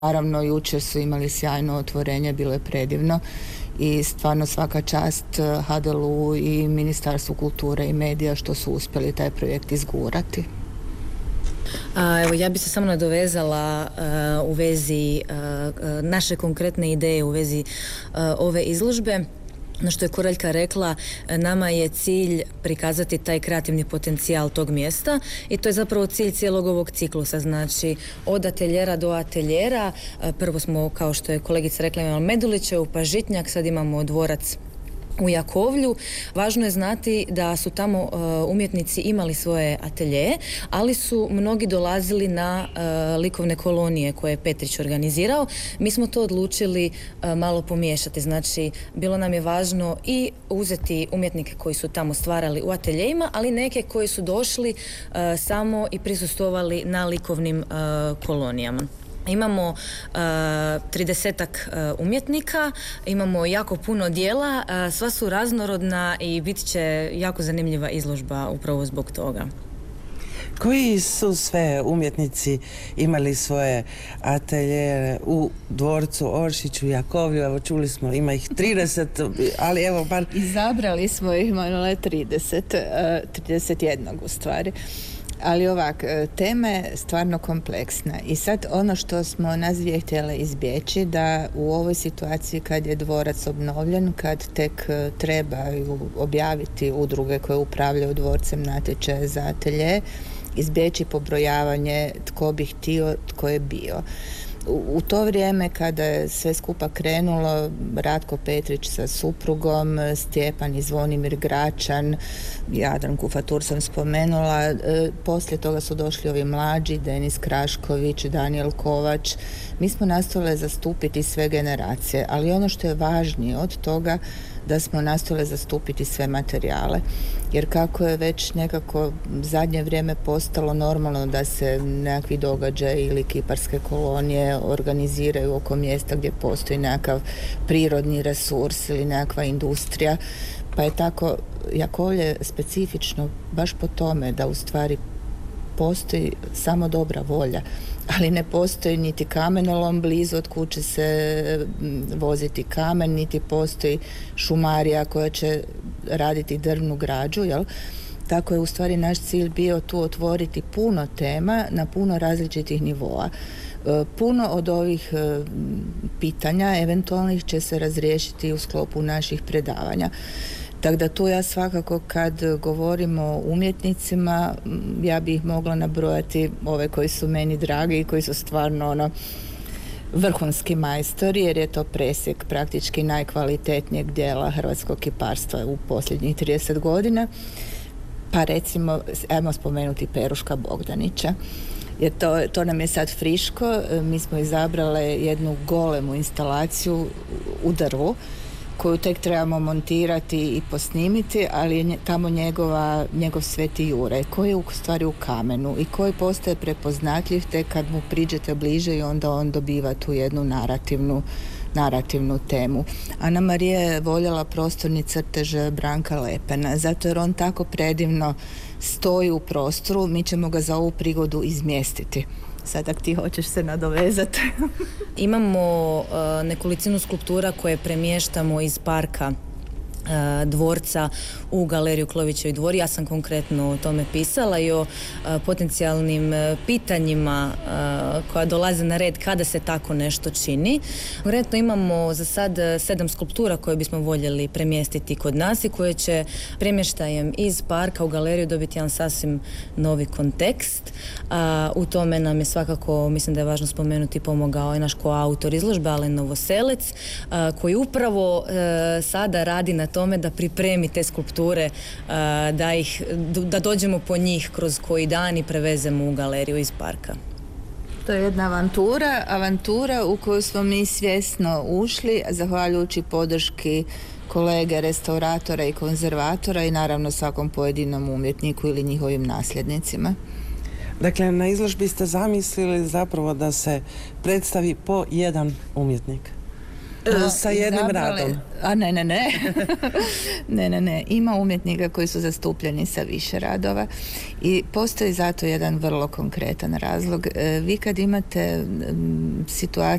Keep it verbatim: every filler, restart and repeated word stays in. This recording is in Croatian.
Naravno, jučer su imali sjajno otvorenje, bilo je predivno i stvarno svaka čast ha de el u i Ministarstvu kulture i medija što su uspjeli taj projekt izgurati. A, evo, ja bi se samo nadovezala uh, u vezi uh, naše konkretne ideje u vezi uh, ove izložbe. Na što je Koraljka rekla, nama je cilj prikazati taj kreativni potencijal tog mjesta i to je zapravo cilj cijelog ovog ciklusa, znači od ateljera do ateljera. Prvo smo, kao što je kolegica rekla, imamo Medulićevu, pa Žitnjak, sad imamo dvorac u Jakovlju. Važno je znati da su tamo uh, umjetnici imali svoje ateljeje, ali su mnogi dolazili na uh, likovne kolonije koje je Petrić organizirao. Mi smo to odlučili uh, malo pomiješati. Znači, bilo nam je važno i uzeti umjetnike koji su tamo stvarali u ateljejima, ali neke koji su došli uh, samo i prisustvovali na likovnim uh, kolonijama. Imamo tridesetak uh, uh, umjetnika, imamo jako puno dijela, uh, sva su raznorodna i bit će jako zanimljiva izložba upravo zbog toga. Koji su sve umjetnici imali svoje ateljere u dvorcu Oršiću, Jakovlju? Evo, čuli smo, ima ih trideset, ali evo bar... Izabrali smo ih malo trideset, trideset jedan u stvari. Ali ovak, tema je stvarno kompleksna i sad ono što smo nas dvije htjele izbjeći, da u ovoj situaciji kad je dvorac obnovljen, kad tek trebaju objaviti udruge koje upravljaju dvorcem natječaje za atelje, izbjeći pobrojavanje tko bi htio, tko je bio. U to vrijeme kada je sve skupa krenulo, Ratko Petrić sa suprugom, Stjepan i Zvonimir Gračan, Jadranku Fatur sam spomenula, e, poslije toga su došli ovi mlađi, Denis Krašković, Danijel Kovač. Mi smo nastojali zastupiti sve generacije, ali ono što je važnije od toga, da smo nastojali zastupiti sve materijale. Jer kako je već nekako zadnje vrijeme postalo normalno da se nekakvi događaji ili kiparske kolonije organiziraju oko mjesta gdje postoji nekakav prirodni resurs ili nekakva industrija, pa je tako Jakovlje specifično baš po tome da u stvari postoji samo dobra volja, ali ne postoji niti kamenolom blizu od kuće se voziti kamen, niti postoji šumarija koja će raditi drvnu građu, jel? Tako je u stvari naš cilj bio tu otvoriti puno tema na puno različitih nivoa. Puno od ovih pitanja eventualnih će se razriješiti u sklopu naših predavanja. Tako da tu ja svakako kad govorimo o umjetnicima, ja bih ih mogla nabrojati ove koji su meni dragi i koji su stvarno ono vrhunski majstori, jer je to presjek praktički najkvalitetnijeg dijela hrvatskog kiparstva u posljednjih trideset godina. Pa recimo, ajmo spomenuti Peruška Bogdanića. Jer to, to nam je sad friško, mi smo izabrale jednu golemu instalaciju u drvu, koju tek trebamo montirati i posnimiti, ali je tamo njegova, njegov Sveti Juraj, koji je u stvari u kamenu i koji postaje prepoznatljiv tek kad mu priđete bliže i onda on dobiva tu jednu narativnu, narativnu temu. Ana Marija je voljela prostorni crtež Branka Lepena, zato jer on tako predivno stoji u prostoru, mi ćemo ga za ovu prigodu izmjestiti. Sad ako ti hoćeš se nadovezati. Imamo uh, nekolicinu skulptura koje premještamo iz parka dvorca u galeriju Klovićevi dvori. Ja sam konkretno o tome pisala i o a, potencijalnim a, pitanjima a, koja dolaze na red kada se tako nešto čini. Konkretno imamo za sad sedam skulptura koje bismo voljeli premjestiti kod nas i koje će premještajem iz parka u galeriju dobiti jedan sasvim novi kontekst. A, u tome nam je svakako, mislim da je važno spomenuti, pomogao i naš koautor izložbe Alen Novoselec, a, koji upravo a, sada radi na tome da pripremi te skulpture, da, ih, da dođemo po njih kroz koji dan i prevezemo u galeriju iz parka. To je jedna avantura, avantura u koju smo mi svjesno ušli, zahvaljujući podrški kolege restauratora i konzervatora i naravno svakom pojedinom umjetniku ili njihovim nasljednicima. Dakle, na izložbi ste zamislili zapravo da se predstavi po jedan umjetnik? E, sa jednim izabrali- radom. A ne, ne, ne. ne, ne, ne. Ima umjetnika koji su zastupljeni sa više radova i postoji zato jedan vrlo konkretan razlog. E, vi kad imate m, situaciju